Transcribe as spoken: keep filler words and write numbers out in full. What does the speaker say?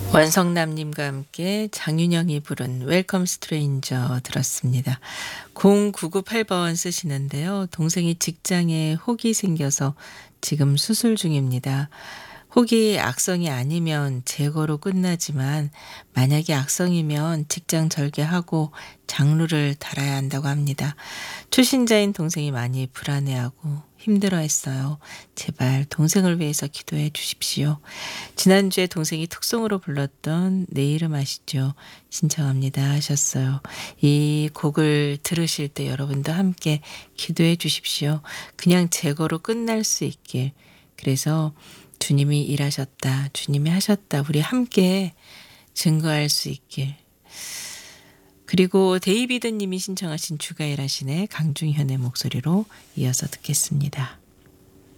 원성남님과 함께 장윤영이 부른 웰컴 스트레인저 들었습니다. 공구구팔 번 쓰시는데요. 동생이 직장에 혹이 생겨서 지금 수술 중입니다. 혹이 악성이 아니면 제거로 끝나지만 만약에 악성이면 직장 절개하고 장루를 달아야 한다고 합니다. 초신자인 동생이 많이 불안해하고 힘들어했어요. 제발 동생을 위해서 기도해 주십시오. 지난주에 동생이 특송으로 불렀던 내 이름 아시죠? 신청합니다 하셨어요. 이 곡을 들으실 때 여러분도 함께 기도해 주십시오. 그냥 제거로 끝날 수 있길. 그래서 주님이 일하셨다, 주님이 하셨다, 우리 함께 증거할 수 있길. 그리고 데이비드 님이 신청하신 주가 일하시네 강중현의 목소리로 이어서 듣겠습니다.